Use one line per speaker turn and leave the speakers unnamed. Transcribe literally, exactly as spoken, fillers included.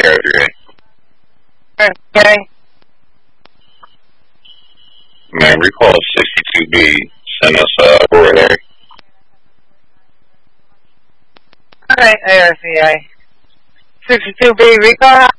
R F A.
Okay.
Man, recall sixty-two B. Send us a uh, corollary.
Alright, A R C I. sixty-two B recall.